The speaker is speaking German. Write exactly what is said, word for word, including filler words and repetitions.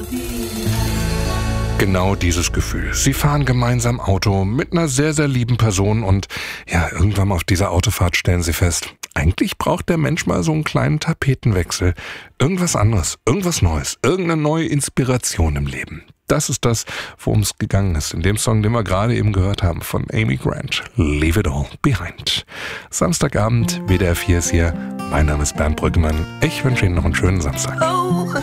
Genau dieses Gefühl. Sie fahren gemeinsam Auto mit einer sehr, sehr lieben Person und ja, irgendwann auf dieser Autofahrt stellen sie fest, eigentlich braucht der Mensch mal so einen kleinen Tapetenwechsel. Irgendwas anderes, irgendwas Neues, irgendeine neue Inspiration im Leben. Das ist das, worum es gegangen ist in dem Song, den wir gerade eben gehört haben von Amy Grant. Leave it all behind. Samstagabend, W D R vier ist hier. Mein Name ist Bernd Brüggemann. Ich wünsche Ihnen noch einen schönen Samstag. Oh.